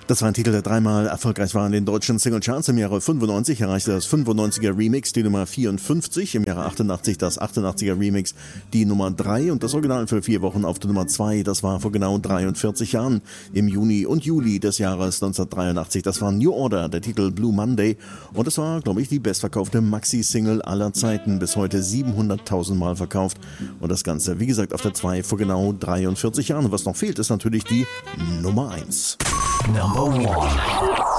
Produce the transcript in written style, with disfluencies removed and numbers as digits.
Das war ein Titel, der dreimal erfolgreich war in den deutschen Singlecharts. Im Jahre 95 erreichte das 95er Remix die Nummer 54, im Jahre 88 das 88er Remix die Nummer 3 und das Original für 4 Wochen auf der Nummer 2. Das war vor genau 43 Jahren, im Juni und Juli des Jahres 1983. Das war New Order, der Titel Blue Monday, und das war, glaube ich, die bestverkaufte Maxi-Single aller Zeiten. Bis heute 700.000 Mal verkauft und das Ganze, wie gesagt, auf der 2 vor genau 43 Jahren. Und was noch fehlt, ist natürlich die Nummer 1. Number 1.